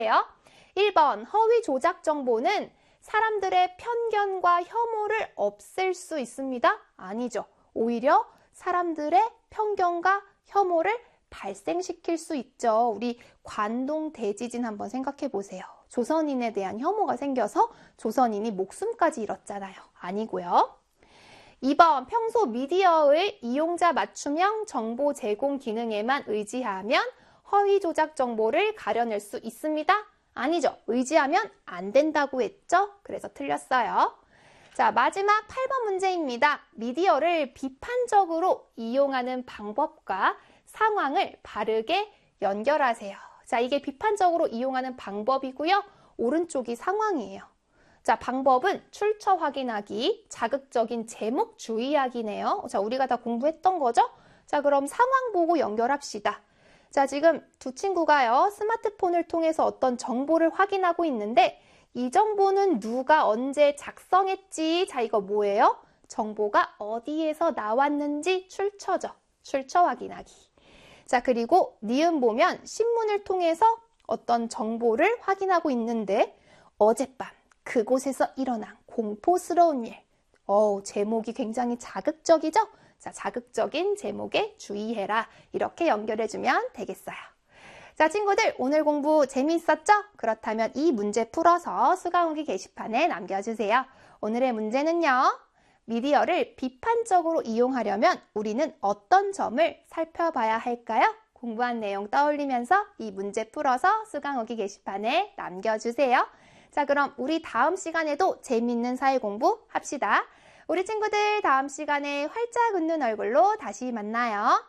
1번 허위 조작 정보는 사람들의 편견과 혐오를 없앨 수 있습니다. 아니죠. 오히려 사람들의 편견과 혐오를 발생시킬 수 있죠. 우리 관동 대지진 한번 생각해 보세요. 조선인에 대한 혐오가 생겨서 조선인이 목숨까지 잃었잖아요. 아니고요. 2번 평소 미디어의 이용자 맞춤형 정보 제공 기능에만 의지하면 허위 조작 정보를 가려낼 수 있습니다. 아니죠. 의지하면 안 된다고 했죠. 그래서 틀렸어요. 자, 마지막 8번 문제입니다. 미디어를 비판적으로 이용하는 방법과 상황을 바르게 연결하세요. 자, 이게 비판적으로 이용하는 방법이고요. 오른쪽이 상황이에요. 자, 방법은 출처 확인하기, 자극적인 제목 주의하기네요. 자, 우리가 다 공부했던 거죠? 자, 그럼 상황 보고 연결합시다. 자, 지금 두 친구가요, 스마트폰을 통해서 어떤 정보를 확인하고 있는데 이 정보는 누가 언제 작성했지? 자, 이거 뭐예요? 정보가 어디에서 나왔는지 출처죠. 출처 확인하기. 자, 그리고 니은 보면 신문을 통해서 어떤 정보를 확인하고 있는데 어젯밤 그곳에서 일어난 공포스러운 일. 제목이 굉장히 자극적이죠? 자, 자극적인 제목에 주의해라. 이렇게 연결해주면 되겠어요. 자, 친구들 오늘 공부 재미있었죠? 그렇다면 이 문제 풀어서 수강후기 게시판에 남겨주세요. 오늘의 문제는요. 미디어를 비판적으로 이용하려면 우리는 어떤 점을 살펴봐야 할까요? 공부한 내용 떠올리면서 이 문제 풀어서 수강후기 게시판에 남겨주세요. 자, 그럼 우리 다음 시간에도 재미있는 사회 공부 합시다. 우리 친구들 다음 시간에 활짝 웃는 얼굴로 다시 만나요.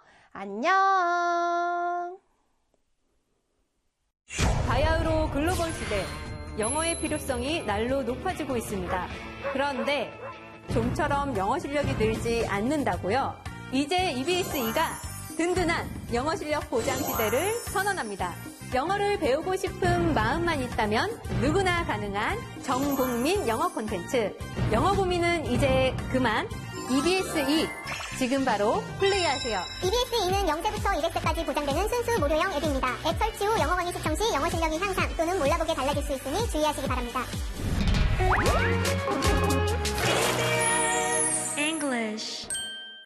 안녕. 바야흐로 글로벌 시대, 영어의 필요성이 날로 높아지고 있습니다. 그런데 좀처럼 영어 실력이 늘지 않는다고요? 이제 EBS-E가 든든한 영어 실력 보장 시대를 선언합니다. 영어를 배우고 싶은 마음만 있다면 누구나 가능한 전국민 영어 콘텐츠. 영어 고민은 이제 그만. EBS-E 지금 바로 플레이하세요. EBS-E는 0세부터 200세까지 보장되는 순수 무료형 앱입니다. 앱 설치 후 영어 강의 시청 시 영어 실력이 향상 또는 몰라보게 달라질 수 있으니 주의하시기 바랍니다. English